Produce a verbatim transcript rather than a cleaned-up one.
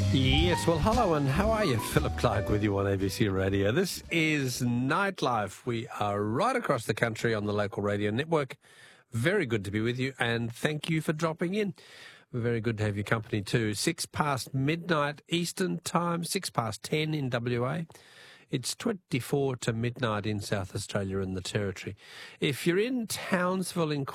Yes, well, hello and how are you? Philip Clark with you on A B C Radio. This is Nightlife. We are right across the country on the local radio network. Very good to be with you, and thank you for dropping in. Very good to have your company too. Six past midnight Eastern Time, six past ten in W A. It's twenty-four to midnight in South Australia and the Territory. If you're in Townsville in